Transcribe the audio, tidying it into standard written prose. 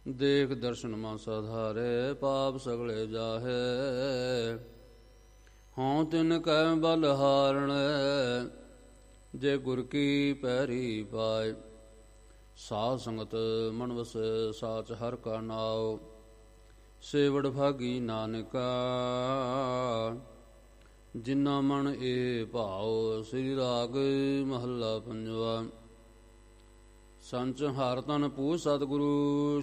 ਦੇਖ ਦਰਸ਼ਨ ਮਾ ਸਾਧਾਰੇ ਪਾਪ ਸਗਲੇ ਜਾਹੇ। ਹਉ ਤਿਨ ਕੈ ਬਲ ਹਾਰਣ ਜੇ ਗੁਰ ਕੀ ਪੈਰੀ ਪਾਏ। ਸਾਧ ਸੰਗਤ ਮਨ ਵਸੈ ਸਾਚ ਹਰਿ ਕਾ ਨਾਉ। ਸੇਵੜ ਭਾਗੀ ਨਾਨਕਾ ਜਿਨਾ ਮਨ ਏ ਭਾਉ। ਸ੍ਰੀ ਰਾਗ ਮਹੱਲਾ ਪੰਜਵਾ। ਸੰਚ ਹਰ ਤਨ ਪੂਜ ਸਤਿਗੁਰੂ